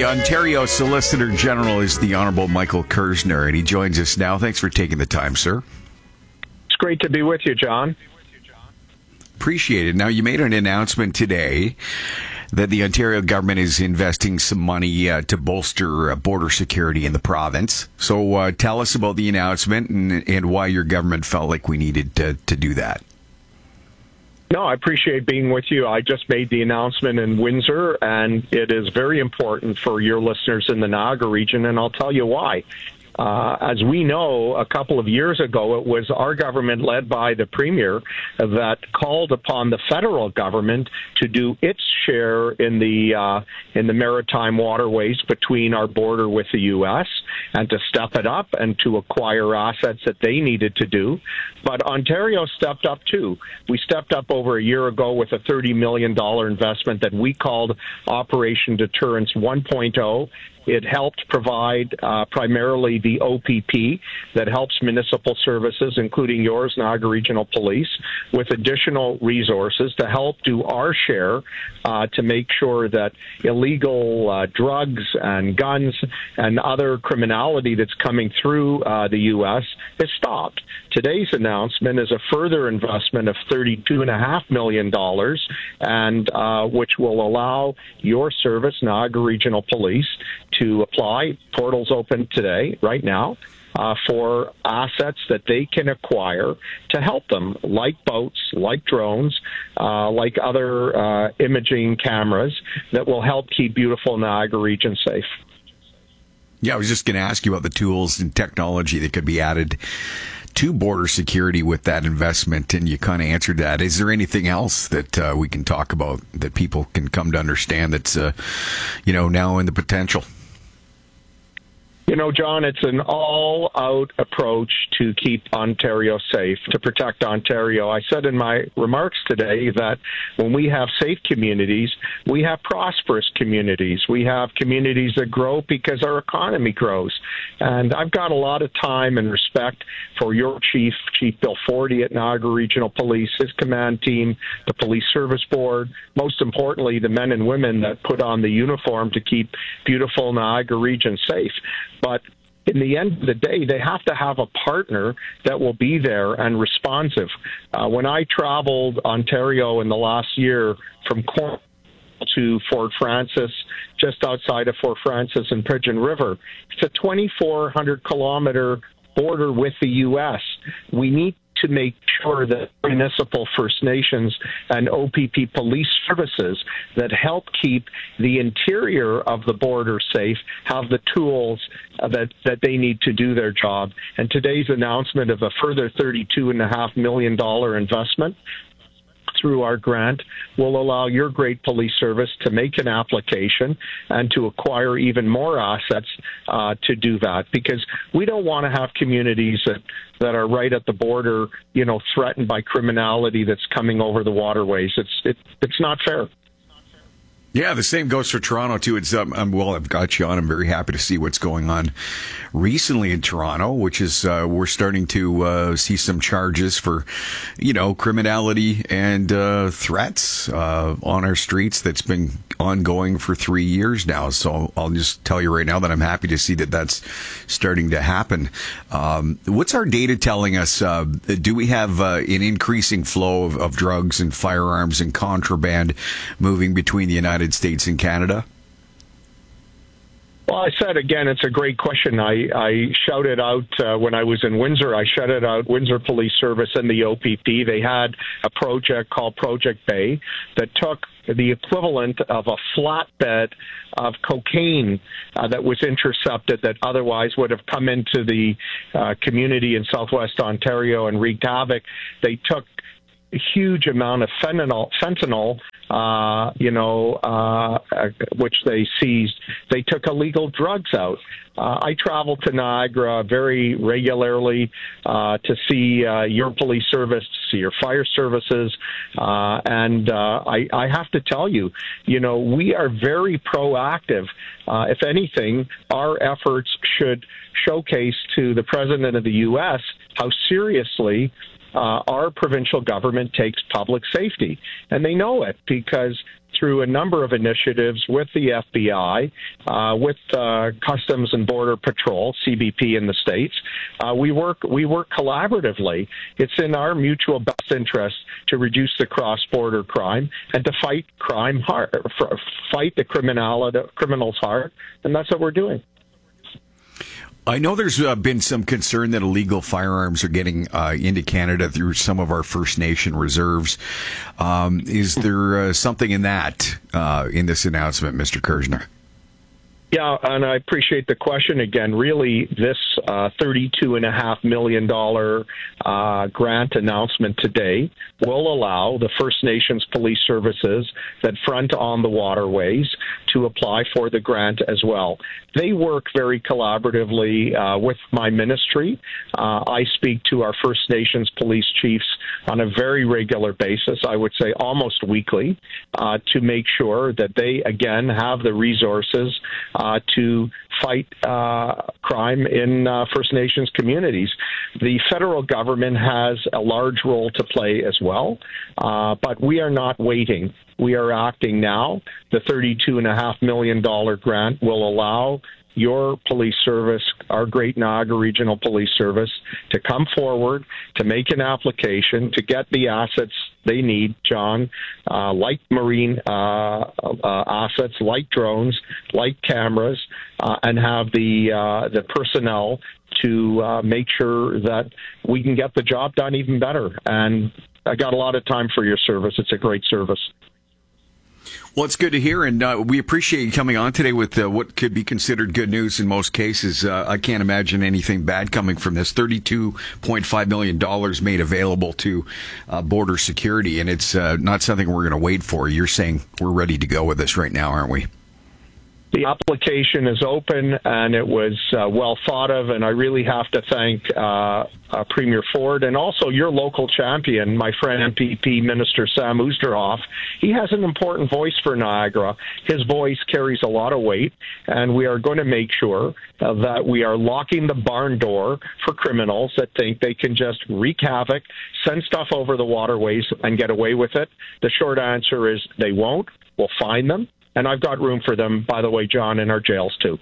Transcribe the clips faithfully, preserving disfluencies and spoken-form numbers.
The Ontario Solicitor General is the Honourable Michael Kerzner, and he joins us now. Thanks for taking the time, sir. It's great to be with you, John. Appreciate it. Now, you made an announcement today that the Ontario government is investing some money uh, to bolster uh, border security in the province. So uh, tell us about the announcement and, and why your government felt like we needed to, to do that. No, I appreciate being with you. I just made the announcement in Windsor, and it is very important for your listeners in the Niagara region, and I'll tell you why. Uh, as we know, a couple of years ago, it was our government, led by the Premier, that called upon the federal government to do its share in the uh, in the maritime waterways between our border with the U S and to step it up and to acquire assets that they needed to do. But Ontario stepped up too. We stepped up over a year ago with a thirty million dollars investment that we called Operation Deterrence one point oh. It helped provide uh, primarily the O P P that helps municipal services, including yours, Niagara Regional Police, with additional resources to help do our share uh, to make sure that illegal uh, drugs and guns and other criminality that's coming through uh, the U S is stopped. Today's announcement is a further investment of thirty-two point five million dollars, and uh, which will allow your service, Niagara Regional Police, to apply. Portals open today, right now, uh, for assets that they can acquire to help them, like boats, like drones, uh, like other uh, imaging cameras that will help keep beautiful Niagara region safe. Yeah, I was just going to ask you about the tools and technology that could be added to border security with that investment, and you kind of answered that. Is there anything else that uh, we can talk about that people can come to understand that's, uh, you know, now in the potential? You know, John, it's an all-out approach to keep Ontario safe, to protect Ontario. I said in my remarks today that when we have safe communities, we have prosperous communities. We have communities that grow because our economy grows. And I've got a lot of time and respect for your chief, Chief Bill Forty at Niagara Regional Police, his command team, the Police Service Board, most importantly, the men and women that put on the uniform to keep beautiful Niagara region safe. But in the end of the day, they have to have a partner that will be there and responsive. Uh, when I traveled Ontario in the last year from Cornwall to Fort Frances, just outside of Fort Frances and Pigeon River, it's a twenty-four hundred kilometer border with the U S. We need to make sure that municipal First Nations and O P P police services that help keep the interior of the border safe have the tools that, that they need to do their job. And today's announcement of a further thirty-two point five million dollars investment through our grant will allow your great police service to make an application and to acquire even more assets uh, to do that, because we don't want to have communities that, that are right at the border, you know, threatened by criminality that's coming over the waterways. It's it, it's not fair. Yeah, the same goes for Toronto, too. It's um, um, well, I've got you on. I'm very happy to see what's going on recently in Toronto, which is uh, we're starting to uh, see some charges for, you know, criminality and uh, threats uh, on our streets that's been ongoing for three years now. So I'll just tell you right now that I'm happy to see that that's starting to happen. Um, what's our data telling us? Uh, do we have uh, an increasing flow of, of drugs and firearms and contraband moving between the United States and Canada? Well, I said again, it's a great question. I, I shouted out uh, when I was in Windsor, I shouted out Windsor Police Service and the O P P. They had a project called Project Bay that took the equivalent of a flatbed of cocaine uh, that was intercepted that otherwise would have come into the uh, community in southwest Ontario and wreaked havoc. They took a huge amount of fentanyl, fentanyl uh, you know, uh, which they seized. They took illegal drugs out. Uh, I travel to Niagara very regularly uh, to see uh, your police service, to see your fire services, uh, and uh, I, I have to tell you, you know, we are very proactive. Uh, if anything, our efforts should showcase to the President of the U S how seriously uh, our provincial government takes public safety, and they know it because through a number of initiatives with the F B I, uh, with uh, Customs and Border Patrol, C B P in the States, uh, we work we work collaboratively. It's in our mutual best interest to reduce the cross-border crime and to fight crime hard, fight the criminality, criminals hard, and that's what we're doing. I know there's uh, been some concern that illegal firearms are getting uh, into Canada through some of our First Nation reserves. Um, is there uh, something in that, uh, in this announcement, Mister Kersner? Yeah, and I appreciate the question again. Really, this uh, thirty-two point five million dollars uh, grant announcement today will allow the First Nations police services that front on the waterways to apply for the grant as well. They work very collaboratively uh, with my ministry. Uh, I speak to our First Nations police chiefs on a very regular basis, I would say almost weekly, uh, to make sure that they, again, have the resources uh, to fight uh, crime in uh, First Nations communities. The federal government has a large role to play as well, uh, but we are not waiting. We are acting now. The thirty-two point five million dollars grant will allow your police service, our Great Niagara Regional Police Service, to come forward, to make an application, to get the assets they need, John, uh, like marine uh, uh, assets, like drones, like cameras, uh, and have the uh, the personnel to uh, make sure that we can get the job done even better. And I got a lot of time for your service. It's a great service. Well, it's good to hear, and uh, we appreciate you coming on today with uh, what could be considered good news in most cases. Uh, I can't imagine anything bad coming from this. thirty-two point five million dollars made available to uh, border security, and it's uh, not something we're going to wait for. You're saying we're ready to go with this right now, aren't we? The application is open, and it was uh, well thought of, and I really have to thank uh, uh, Premier Ford and also your local champion, my friend M P P Minister Sam Oosterhoff. He has an important voice for Niagara. His voice carries a lot of weight, and we are going to make sure uh, that we are locking the barn door for criminals that think they can just wreak havoc, send stuff over the waterways, and get away with it. The short answer is they won't. We'll find them. And I've got room for them, by the way, John, in our jails, too.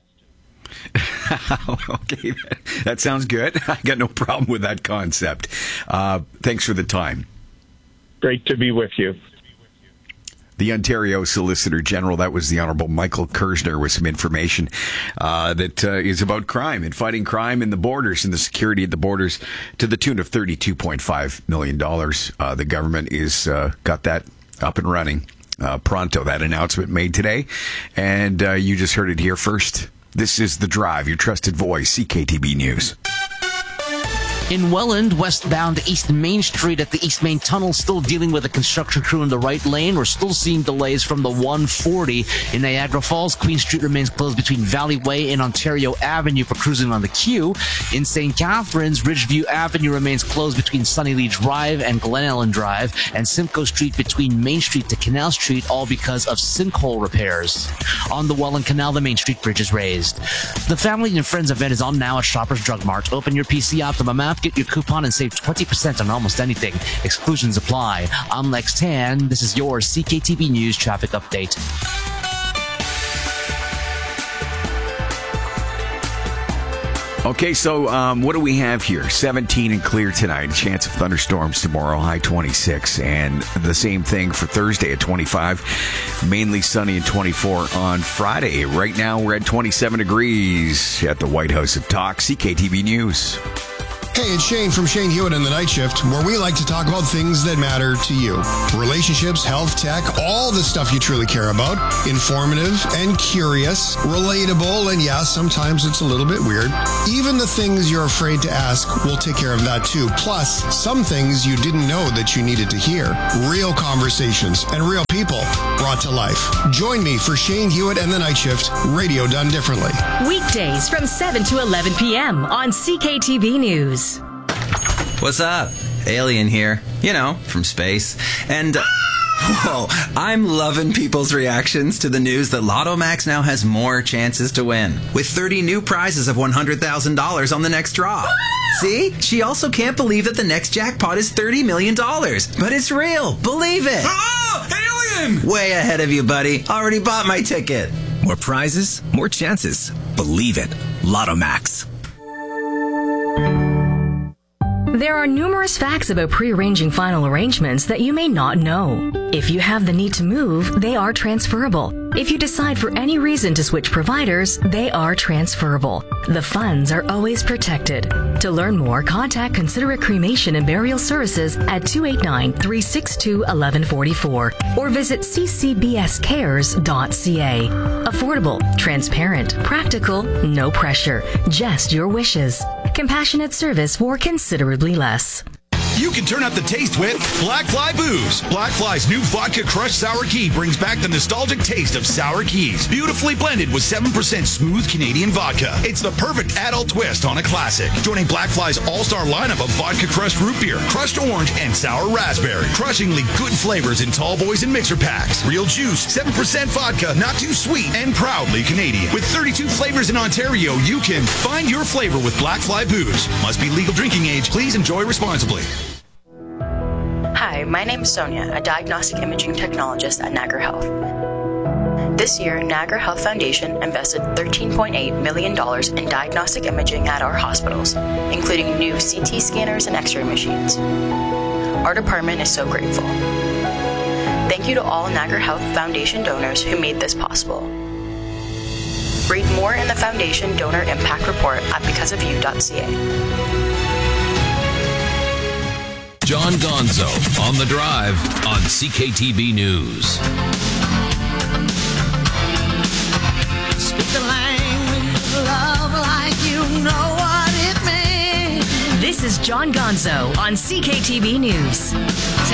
Okay, that sounds good. I got no problem with that concept. Uh, thanks for the time. Great to be with you. The Ontario Solicitor General, that was the Honourable Michael Kersner, with some information uh, that uh, is about crime and fighting crime in the borders and the security at the borders to the tune of thirty-two point five million dollars. Uh, the government is uh, got that up and running. Uh, pronto, that announcement made today. And uh, you just heard it here first. This is The Drive, your trusted voice, C K T B News. In Welland, westbound East Main Street at the East Main Tunnel, still dealing with a construction crew in the right lane. We're still seeing delays from the one forty. In Niagara Falls, Queen Street remains closed between Valley Way and Ontario Avenue for cruising on the queue. In Saint Catharines, Ridgeview Avenue remains closed between Sunnylee Drive and Glen Ellen Drive, and Simcoe Street between Main Street to Canal Street, all because of sinkhole repairs. On the Welland Canal, the Main Street Bridge is raised. The Family and Friends event is on now at Shoppers Drug Mart. Open your P C Optimum app, get your coupon, and save twenty percent on almost anything. Exclusions apply. I'm Lex Tan. This is your C K T B News traffic update. Okay, so um, what do we have here? seventeen and clear tonight. Chance of thunderstorms tomorrow, high twenty-six. And the same thing for Thursday at twenty-five. Mainly sunny at twenty-four on Friday. Right now we're at twenty-seven degrees at the White House of Talk. C K T B News. Hey, it's Shane from Shane Hewitt and the Night Shift, where we like to talk about things that matter to you. Relationships, health, tech, all the stuff you truly care about. Informative and curious, relatable, and yeah, sometimes it's a little bit weird. Even the things you're afraid to ask, we'll take care of that too. Plus, some things you didn't know that you needed to hear. Real conversations and real people brought to life. Join me for Shane Hewitt and the Night Shift, radio done differently. Weekdays from seven to eleven p.m. on C K T B News. What's up? Alien here. You know, from space. And uh, Whoa, I'm loving people's reactions to the news that Lotto Max now has more chances to win, with thirty new prizes of one hundred thousand dollars on the next draw. See? She also can't believe that the next jackpot is thirty million dollars. But it's real. Believe it. Oh, alien! Way ahead of you, buddy. Already bought my ticket. More prizes, more chances. Believe it. Lotto Max. There are numerous facts about pre-arranging final arrangements that you may not know. If you have the need to move, they are transferable. If you decide for any reason to switch providers, they are transferable. The funds are always protected. To learn more, contact Considerate Cremation and Burial Services at two eight nine, three six two, one one four four or visit c c b s cares dot c a. Affordable, transparent, practical, no pressure, just your wishes. Compassionate service for considerably less. You can turn up the taste with Black Fly Booze. Black Fly's new Vodka Crushed Sour Key brings back the nostalgic taste of sour keys, beautifully blended with seven percent smooth Canadian vodka. It's the perfect adult twist on a classic. Joining Black Fly's all-star lineup of Vodka Crushed Root Beer, Crushed Orange, and Sour Raspberry. Crushingly good flavors in tall boys and mixer packs. Real juice, seven percent vodka, not too sweet, and proudly Canadian. With thirty-two flavors in Ontario, you can find your flavor with Black Fly Booze. Must be legal drinking age. Please enjoy responsibly. Hi, my name is Sonia, a diagnostic imaging technologist at Niagara Health. This year, Niagara Health Foundation invested thirteen point eight million dollars in diagnostic imaging at our hospitals, including new C T scanners and X-ray machines. Our department is so grateful. Thank you to all Niagara Health Foundation donors who made this possible. Read more in the Foundation Donor Impact Report at because of you dot c a. John Gonzo on The Drive on C K T B News. Speak the language of love like you know what it means. This is John Gonzo on C K T B News.